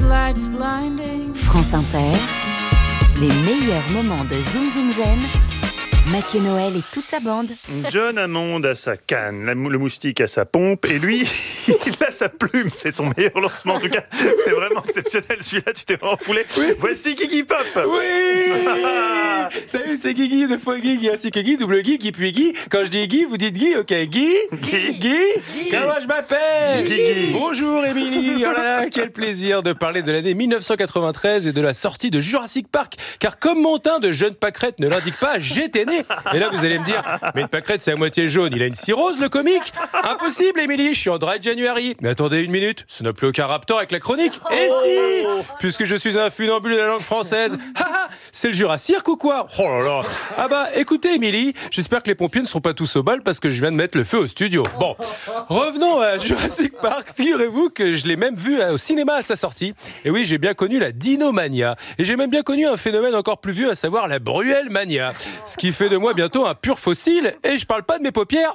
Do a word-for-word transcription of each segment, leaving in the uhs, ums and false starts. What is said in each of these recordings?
France Inter, les meilleurs moments de Zoom Zoom Zen. Mathieu Noël et toute sa bande. John Hammond a sa canne, le moustique a sa pompe, et lui, il a sa plume. C'est son meilleur lancement. En tout cas, c'est vraiment exceptionnel. Celui-là, tu t'es vraiment foulé. Oui. Voici Guigui Pop. Oui. Salut, c'est Guigui, deux fois Guigui, ainsi que Guy, double Guy, qui puis Guy. Quand je dis Guy, vous dites Guy, ok. Guy Guy Guy, Guy. Comment je m'appelle Guigui. Bonjour, Émilie. Oh là là, quel plaisir de parler de l'année dix-neuf cent quatre-vingt-treize et de la sortie de Jurassic Park. Car comme mon teint de jeune pâquerette ne l'indique pas, j'étais né. Et là, vous allez me dire, mais une pâquerette, c'est à moitié jaune. Il a une cirrhose, le comique? Impossible, Émilie, je suis en dry January. Mais attendez une minute, ça n'a plus aucun rapport avec la chronique. Et si, puisque je suis un funambule de la langue française. Haha, c'est le Jurassic ou quoi? Oh là là. Ah bah, écoutez, Émilie, j'espère que les pompiers ne seront pas tous au bal parce que je viens de mettre le feu au studio. Bon, revenons à Jurassic Park. Figurez-vous que je l'ai même vu au cinéma à sa sortie. Et oui, j'ai bien connu la dinomania. Et j'ai même bien connu un phénomène encore plus vieux, à savoir la bruelle-mania. Ce qui fait de moi bientôt un pur fossile, et je parle pas de mes paupières.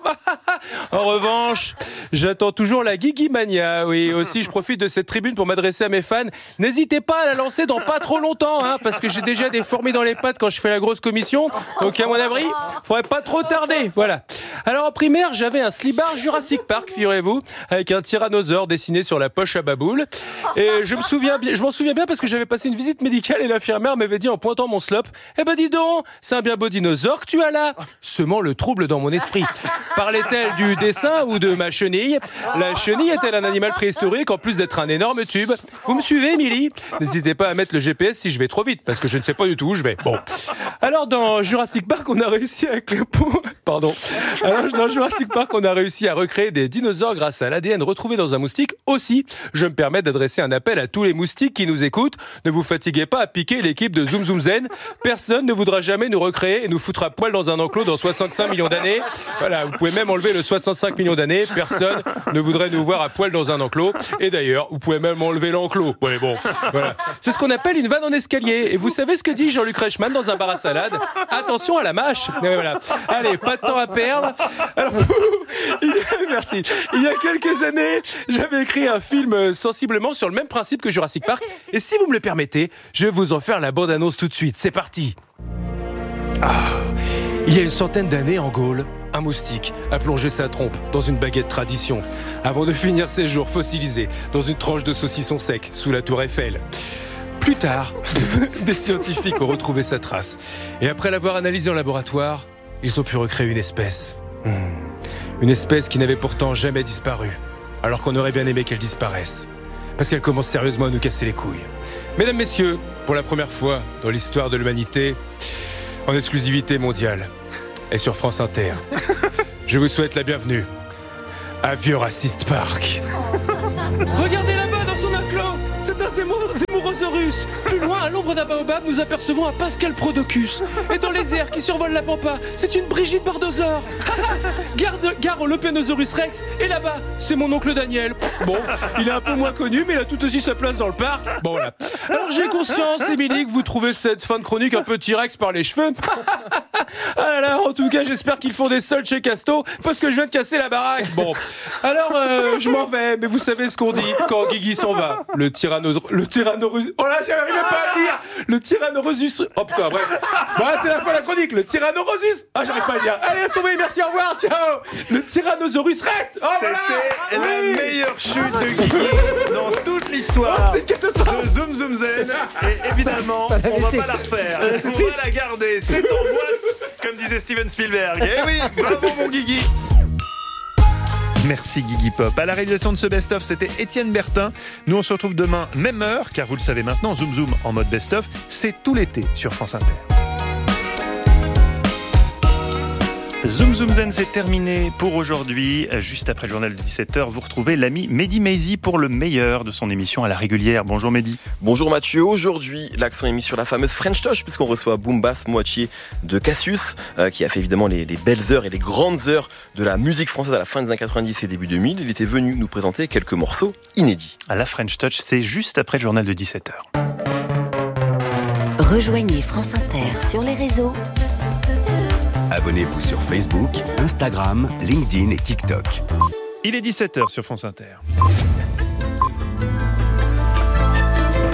En revanche, j'attends toujours la Guigui-mania. Oui, aussi, je profite de cette tribune pour m'adresser à mes fans. N'hésitez pas à la lancer dans pas trop longtemps, hein, parce que j'ai déjà des fourmis dans les pattes quand je fais la grosse commission. Donc, à mon avis, faudrait pas trop tarder. Voilà. Alors, en primaire, j'avais un slibard Jurassic Park, figurez-vous, avec un tyrannosaure dessiné sur la poche à baboule. Et je me souviens bien, je m'en souviens bien parce que j'avais passé une visite médicale et l'infirmière m'avait dit en pointant mon slop, eh ben, dis donc, c'est un bien beau dinosaure que tu as là. Semant le trouble dans mon esprit. Parlait-elle du dessin ou de ma chenille? La chenille est-elle un animal préhistorique en plus d'être un énorme tube? Vous me suivez, Émilie? N'hésitez pas à mettre le G P S si je vais trop vite, parce que je ne sais pas du tout où je vais. Bon. Alors, dans Jurassic Park, on a réussi à... Pardon. Alors, dans Jurassic Park, on a réussi à recréer des dinosaures grâce à l'A D N retrouvé dans un moustique. Aussi, je me permets d'adresser un appel à tous les moustiques qui nous écoutent. Ne vous fatiguez pas à piquer l'équipe de Zoom Zoom Zen. Personne ne voudra jamais nous recréer et nous foutre à poil dans un enclos dans soixante-cinq millions d'années. Voilà, vous pouvez même enlever le soixante-cinq millions d'années. Personne ne voudrait nous voir à poil dans un enclos. Et d'ailleurs, vous pouvez même enlever l'enclos. Ouais, bon, voilà. C'est ce qu'on appelle une vanne en escalier. Et vous savez ce que dit Jean-Luc Reichmann dans un bar à salade? Attention à la mâche. Et voilà. Allez, pas de temps à perdre. Alors, il y a, merci. Il y a quelques années, j'avais écrit un film sensiblement sur le même principe que Jurassic Park. Et si vous me le permettez, je vais vous en faire la bande-annonce tout de suite. C'est parti. Ah. Il y a une centaine d'années, en Gaule, un moustique a plongé sa trompe dans une baguette tradition avant de finir ses jours fossilisés dans une tranche de saucisson sec sous la tour Eiffel. Plus tard, des scientifiques ont retrouvé sa trace et après l'avoir analysée en laboratoire, ils ont pu recréer une espèce. Hmm. Une espèce qui n'avait pourtant jamais disparu, alors qu'on aurait bien aimé qu'elle disparaisse. Parce qu'elle commence sérieusement à nous casser les couilles. Mesdames, messieurs, pour la première fois dans l'histoire de l'humanité, en exclusivité mondiale et sur France Inter, je vous souhaite la bienvenue à Jurassic Park. Regardez là-bas dans son enclos, c'est un Zémorosaurus. Plus loin, à l'ombre d'un baobab, nous apercevons un Pascal Prodocus. Et dans les airs qui survolent la pampa, c'est une Brigitte Bardosaure. Garde, gare au Lopenosaurus Rex. Et là-bas, c'est mon oncle Daniel. Bon, il est un peu moins connu, mais il a tout aussi sa place dans le parc. Bon, voilà. Alors j'ai conscience, Émilie, que vous trouvez cette fin de chronique un peu T-Rex par les cheveux. Ah là là, en tout cas, j'espère qu'ils font des soldes chez Casto, parce que je viens de casser la baraque. Bon, alors euh, je m'en vais, mais vous savez ce qu'on dit quand Guigui s'en va. Le tyrannosaurus... Le tyrannosaurus... Oh là, j'arrive pas à le dire. Le tyrannosaurus... Oh putain, bref. Bon, là, c'est la fin de la chronique. Le tyrannosaurus... Ah, j'arrive pas à le dire. Allez, laisse tomber, merci, au revoir, ciao. Le tyrannosaurus reste. Oh, C'était voilà. la Oui. meilleure chute de Guigui dans toute l'histoire Oh, c'est une catastrophe. de Zoom Zoom Zen. Et évidemment, Ça- ça on va l'avait pas la refaire. On va la garder. C'est en boîte, comme disait Steven Spielberg. Eh oui, bravo mon Guigui. Merci Guigui Pop. À la réalisation de ce best-of, c'était Étienne Bertin. Nous, on se retrouve demain, même heure, car vous le savez maintenant, Zoom Zoom en mode best-of, c'est tout l'été sur France Inter. Zoom Zoom Zen, c'est terminé pour aujourd'hui. Juste après le journal de dix-sept heures, vous retrouvez l'ami Mehdi Maizi pour le meilleur de son émission à la régulière. Bonjour Mehdi. Bonjour Mathieu, aujourd'hui l'accent est mis sur la fameuse French Touch puisqu'on reçoit Boom Bass Moitié de Cassius euh, qui a fait évidemment les, les belles heures et les grandes heures de la musique française à la fin des années quatre-vingt-dix et début deux mille. Il était venu nous présenter quelques morceaux inédits. À la French Touch, c'est juste après le journal de dix-sept heures. Rejoignez France Inter sur les réseaux. Abonnez-vous sur Facebook, Instagram, LinkedIn et TikTok. Il est dix-sept heures sur France Inter.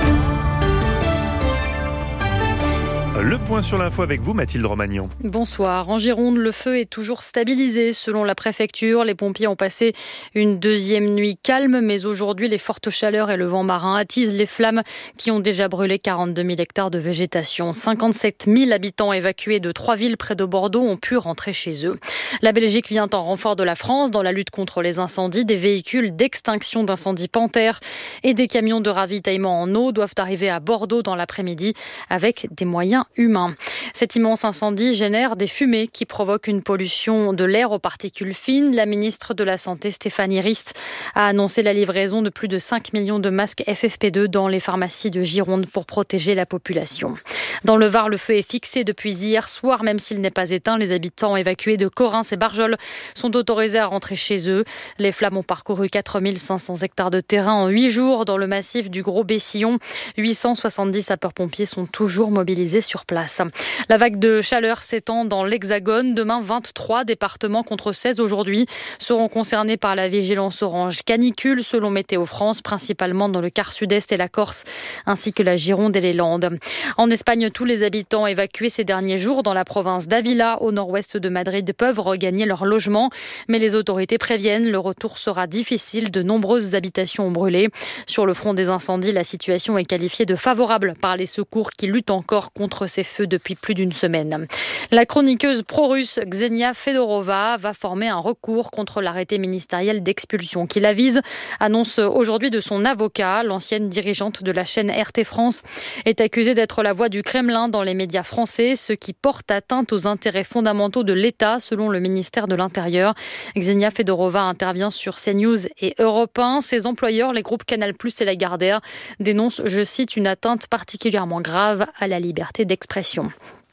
point sur l'info avec vous, Mathilde Romagnan. Bonsoir. En Gironde, le feu est toujours stabilisé. Selon la préfecture, les pompiers ont passé une deuxième nuit calme, mais aujourd'hui, les fortes chaleurs et le vent marin attisent les flammes qui ont déjà brûlé quarante-deux mille hectares de végétation. cinquante-sept mille habitants évacués de trois villes près de Bordeaux ont pu rentrer chez eux. La Belgique vient en renfort de la France dans la lutte contre les incendies. Des véhicules d'extinction d'incendies Panthère et des camions de ravitaillement en eau doivent arriver à Bordeaux dans l'après-midi avec des moyens humains. Cet immense incendie génère des fumées qui provoquent une pollution de l'air aux particules fines. La ministre de la Santé, Stéphanie Rist, a annoncé la livraison de plus de cinq millions de masques F F P deux dans les pharmacies de Gironde pour protéger la population. Dans le Var, le feu est fixé depuis hier soir, même s'il n'est pas éteint. Les habitants évacués de Corrins et Barjol sont autorisés à rentrer chez eux. Les flammes ont parcouru quatre mille cinq cents hectares de terrain en huit jours dans le massif du Gros-Bessillon. huit cent soixante-dix sapeurs-pompiers sont toujours mobilisés sur place. La vague de chaleur s'étend dans l'Hexagone. Demain, vingt-trois départements contre seize aujourd'hui seront concernés par la vigilance orange canicule selon Météo France, principalement dans le quart sud-est et la Corse, ainsi que la Gironde et les Landes. En Espagne, tous les habitants évacués ces derniers jours dans la province d'Ávila, au nord-ouest de Madrid, peuvent regagner leur logement. Mais les autorités préviennent, le retour sera difficile. De nombreuses habitations ont brûlé. Sur le front des incendies, la situation est qualifiée de favorable par les secours qui luttent encore contre ces feux depuis plus d'une semaine. La chroniqueuse pro-russe Ksenia Fedorova va former un recours contre l'arrêté ministériel d'expulsion qui la vise, annonce aujourd'hui de son avocat. L'ancienne dirigeante de la chaîne R T France est accusée d'être la voix du Kremlin dans les médias français, ce qui porte atteinte aux intérêts fondamentaux de l'État, selon le ministère de l'Intérieur. Ksenia Fedorova intervient sur CNews et Europe un. Ses employeurs, les groupes Canal plus et Lagardère, dénoncent, je cite, une atteinte particulièrement grave à la liberté d'expression.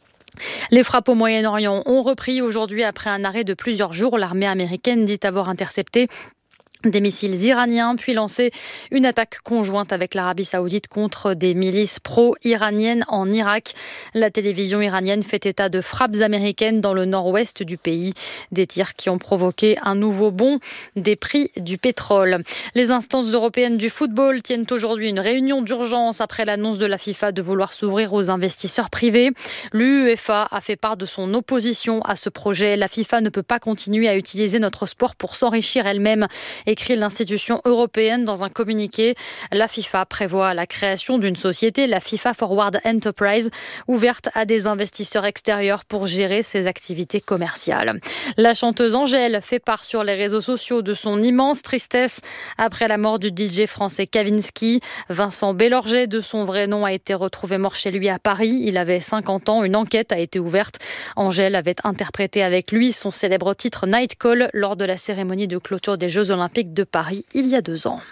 Les frappes au Moyen-Orient ont repris aujourd'hui après un arrêt de plusieurs jours. L'armée américaine dit avoir intercepté des missiles iraniens, puis lancé une attaque conjointe avec l'Arabie Saoudite contre des milices pro-iraniennes en Irak. La télévision iranienne fait état de frappes américaines dans le nord-ouest du pays. Des tirs qui ont provoqué un nouveau bond des prix du pétrole. Les instances européennes du football tiennent aujourd'hui une réunion d'urgence après l'annonce de la FIFA de vouloir s'ouvrir aux investisseurs privés. L'UEFA a fait part de son opposition à ce projet. La FIFA ne peut pas continuer à utiliser notre sport pour s'enrichir elle-même, écrit l'institution européenne dans un communiqué. La FIFA prévoit la création d'une société, la FIFA Forward Enterprise, ouverte à des investisseurs extérieurs pour gérer ses activités commerciales. La chanteuse Angèle fait part sur les réseaux sociaux de son immense tristesse après la mort du D J français Kavinsky. Vincent Bélorget, de son vrai nom, a été retrouvé mort chez lui à Paris. Il avait cinquante ans. Une enquête a été ouverte. Angèle avait interprété avec lui son célèbre titre Night Call lors de la cérémonie de clôture des Jeux Olympiques de Paris il y a deux ans.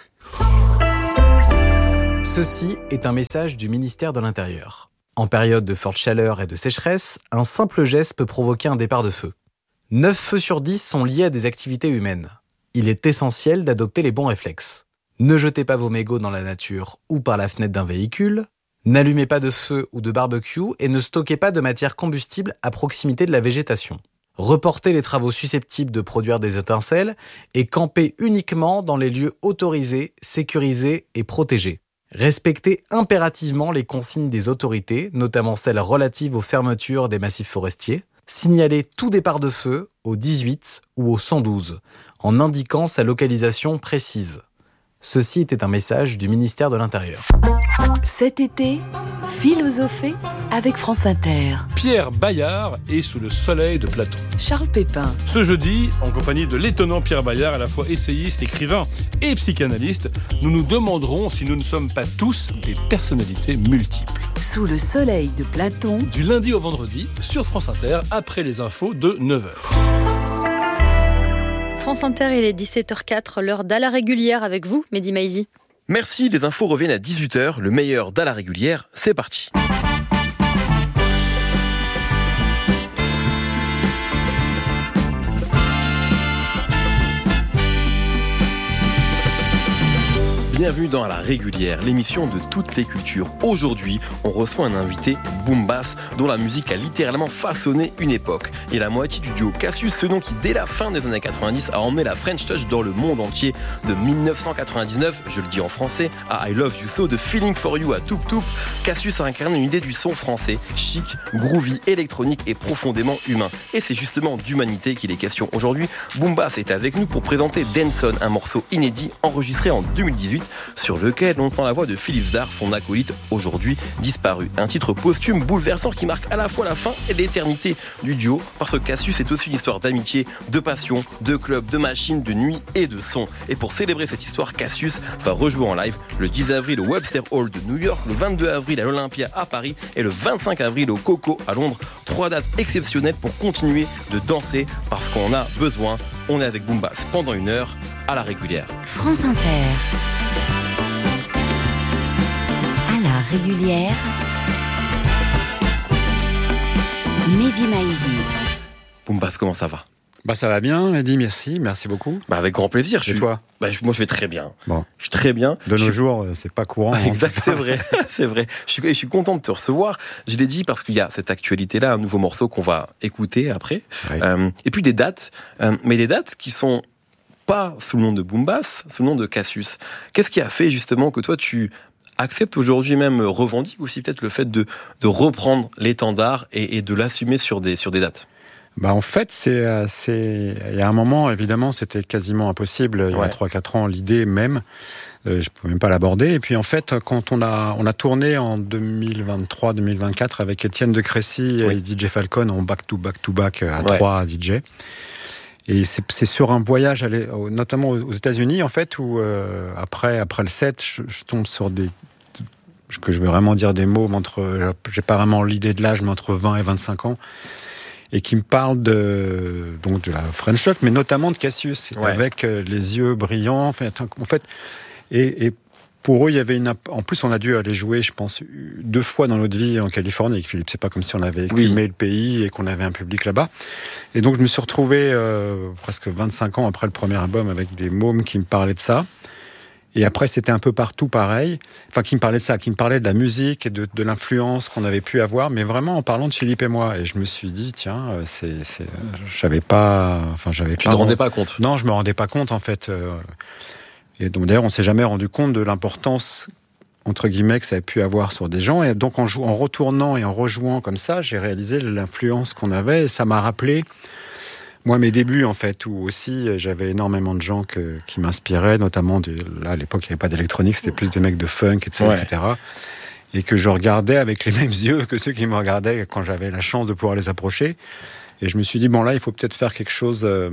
Ceci est un message du ministère de l'Intérieur. En période de forte chaleur et de sécheresse, un simple geste peut provoquer un départ de feu. neuf feux sur dix sont liés à des activités humaines. Il est essentiel d'adopter les bons réflexes. Ne jetez pas vos mégots dans la nature ou par la fenêtre d'un véhicule. N'allumez pas de feu ou de barbecue et ne stockez pas de matière combustible à proximité de la végétation. Reportez les travaux susceptibles de produire des étincelles et campez uniquement dans les lieux autorisés, sécurisés et protégés. Respectez impérativement les consignes des autorités, notamment celles relatives aux fermetures des massifs forestiers. Signalez tout départ de feu au dix-huit ou au cent douze, en indiquant sa localisation précise. Ceci était un message du ministère de l'Intérieur. Cet été, philosophez avec France Inter. Pierre Bayard est sous le soleil de Platon. Charles Pépin. Ce jeudi, en compagnie de l'étonnant Pierre Bayard, à la fois essayiste, écrivain et psychanalyste, nous nous demanderons si nous ne sommes pas tous des personnalités multiples. Sous le soleil de Platon. Du lundi au vendredi, sur France Inter, après les infos de neuf heures. France Inter, il est dix-sept heures quatre, l'heure d'à la régulière avec vous, Mehdi Maizi. Merci, les infos reviennent à dix-huit heures, le meilleur d'à la régulière, c'est parti. Bienvenue dans La Régulière, l'émission de toutes les cultures. Aujourd'hui, on reçoit un invité boom bass dont la musique a littéralement façonné une époque. Et la moitié du duo Cassius, ce nom qui dès la fin des années quatre-vingt-dix a emmené la French Touch dans le monde entier. De dix-neuf cent quatre-vingt-dix-neuf, je le dis en français, à I Love You So, de Feeling For You à Toup Toup, Cassius a incarné une idée du son français, chic, groovy, électronique et profondément humain. Et c'est justement d'humanité qu'il est question aujourd'hui. Boom Bass est avec nous pour présenter Denson, un morceau inédit enregistré en deux mille dix-huit, sur lequel on entend la voix de Philippe Zdar, son acolyte aujourd'hui disparu. Un titre posthume bouleversant qui marque à la fois la fin et l'éternité du duo, parce que Cassius est aussi une histoire d'amitié, de passion, de club, de machine, de nuit et de son. Et pour célébrer cette histoire, Cassius va rejouer en live le dix avril au Webster Hall de New York, le vingt-deux avril à l'Olympia à Paris et le vingt-cinq avril au Coco à Londres. Trois dates exceptionnelles pour continuer de danser parce qu'on a besoin. On est avec Boom Bass pendant une heure à La Régulière. France Inter. À La Régulière. Mehdi Maizi. Boom Bass, comment ça va? Bah ça va bien, Mehdi, merci, merci beaucoup. Bah avec grand plaisir. Et je suis... toi? Bah, je... Moi je vais très bien. Bon. Je suis très bien. De je nos suis... jours, c'est pas courant. Hein, exact, c'est c'est pas... vrai, c'est vrai. Je suis, je suis content de te recevoir. Je l'ai dit parce qu'il y a cette actualité-là, un nouveau morceau qu'on va écouter après. Oui. Euh, et puis des dates, euh, mais des dates qui sont pas sous le nom de Boom Bass, sous le nom de Cassius. Qu'est-ce qui a fait justement que toi tu acceptes aujourd'hui, même revendiques aussi peut-être le fait de, de reprendre l'étendard et, et de l'assumer sur des, sur des dates? Bah en fait, c'est, c'est, il y a un moment, évidemment, c'était quasiment impossible. Il y Ouais. a trois quatre ans, l'idée même, euh, je pouvais même pas l'aborder. Et puis en fait, quand on a, on a tourné en deux mille vingt-trois deux mille vingt-quatre avec Étienne de Crécy Oui. et D J Falcon en back to back to back à Ouais. trois D J. Et c'est, c'est sur un voyage, allé- notamment aux États-Unis, en fait, où euh, après, après le set, je, je tombe sur des que je veux vraiment dire des mots, entre, j'ai pas vraiment l'idée de l'âge, mais entre vingt et vingt-cinq ans, et qui me parlent de, donc de la French Touch, mais notamment de Cassius, Ouais. avec euh, les yeux brillants. En fait, en fait et, et pour eux, il y avait une. En plus, on a dû aller jouer, je pense, deux fois dans notre vie en Californie avec Philippe. C'est pas comme si on avait écumé Oui. le pays et qu'on avait un public là-bas. Et donc, je me suis retrouvé euh, presque vingt-cinq ans après le premier album avec des mômes qui me parlaient de ça. Et après, c'était un peu partout pareil. Enfin, qui me parlait de ça, qui me parlait de la musique et de, de l'influence qu'on avait pu avoir, mais vraiment en parlant de Philippe et moi. Et je me suis dit, tiens, c'est, c'est, j'avais pas, enfin, j'avais Tu pas. te rendais pas compte? Non, je me rendais pas compte en fait. Et donc d'ailleurs, on s'est jamais rendu compte de l'importance entre guillemets que ça a pu avoir sur des gens. Et donc en, jou- en retournant et en rejouant comme ça, j'ai réalisé l'influence qu'on avait. Et ça m'a rappelé. Moi, mes débuts, en fait, où aussi j'avais énormément de gens que, qui m'inspiraient, notamment, de, là, à l'époque, il n'y avait pas d'électronique, c'était plus des mecs de funk, et cetera, Ouais. et cetera. Et que je regardais avec les mêmes yeux que ceux qui me regardaient quand j'avais la chance de pouvoir les approcher. Et je me suis dit, bon, là, il faut peut-être faire quelque chose. Euh,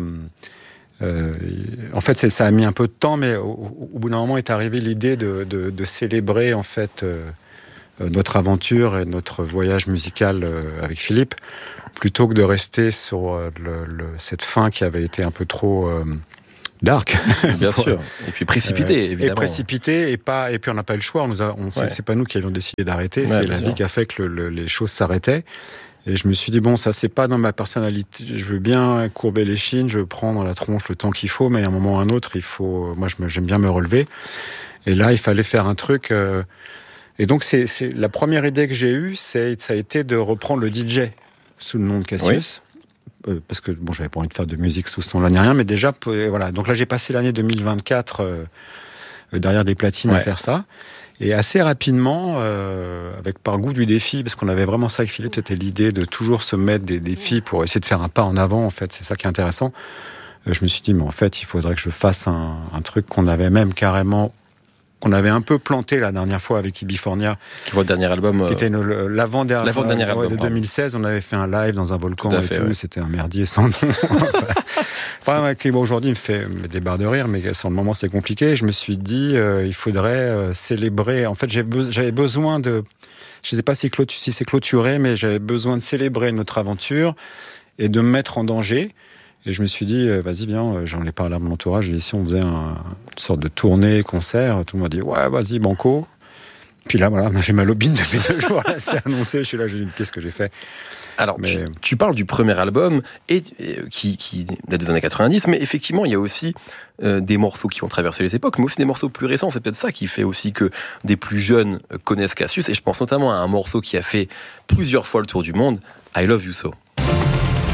euh, en fait, c'est, ça a mis un peu de temps, mais au, au bout d'un moment est arrivée l'idée de, de, de célébrer, en fait, euh, notre aventure et notre voyage musical euh, avec Philippe, plutôt que de rester sur euh, le, le, cette fin qui avait été un peu trop euh, dark. Bien sûr. Et puis précipité, Euh, évidemment. Et précipité, et, pas, et puis on n'a pas eu le choix. On nous a, on, c'est, Ouais. c'est pas nous qui avions décidé d'arrêter, Ouais, c'est bien la sûr. vie qui a fait que le, le, les choses s'arrêtaient. Et je me suis dit, bon, ça, c'est pas dans ma personnalité. Je veux bien courber les chines, je veux prendre la tronche le temps qu'il faut, mais à un moment ou à un autre, il faut. Moi, je me, j'aime bien me relever. Et là, il fallait faire un truc. Euh, et donc, c'est, c'est la première idée que j'ai eue, c'est, ça a été de reprendre le D J sous le nom de Cassius. Oui. Euh, parce que, bon, j'avais pas envie de faire de musique sous ce nom-là ni rien, mais déjà, euh, voilà. Donc là, j'ai passé l'année deux mille vingt-quatre euh, euh, derrière des platines Ouais. à faire ça. Et assez rapidement, euh, avec par goût du défi, parce qu'on avait vraiment ça avec Philippe, c'était l'idée de toujours se mettre des défis pour essayer de faire un pas en avant, en fait, c'est ça qui est intéressant. Euh, je me suis dit, mais en fait, il faudrait que je fasse un, un truc qu'on avait même carrément, qu'on avait un peu planté la dernière fois avec Ibifornia, Qui voit le dernier album. euh, qui était une- le- l'avant-dernier, l'avant-dernier ouais, album, de pardon. deux mille seize. On avait fait un live dans un volcan Tout à et fait, tout. ouais. C'était un merdier sans nom. Enfin, ouais, qui, bon, aujourd'hui, il me fait me des barres de rire, mais sur le moment, c'était compliqué. Je me suis dit, euh, il faudrait euh, célébrer. En fait, j'ai be- j'avais besoin de. Je ne sais pas si, clôtu- si c'est clôturé, mais j'avais besoin de célébrer notre aventure et de me mettre en danger. Et je me suis dit, euh, vas-y, viens, euh, j'en ai parlé à mon entourage. J'ai dit, si on faisait un, une sorte de tournée, concert, tout le monde m'a dit, ouais, vas-y, banco. Puis là, voilà, j'ai ma lobine depuis deux jours. Là, c'est annoncé. Je suis là, je dis, qu'est-ce que j'ai fait? Alors, mais... tu, tu parles du premier album et, et, qui, qui date des années quatre-vingt-dix, mais effectivement, il y a aussi euh, des morceaux qui ont traversé les époques, mais aussi des morceaux plus récents. C'est peut-être ça qui fait aussi que des plus jeunes connaissent Cassius. Et je pense notamment à un morceau qui a fait plusieurs fois le tour du monde, I Love You So.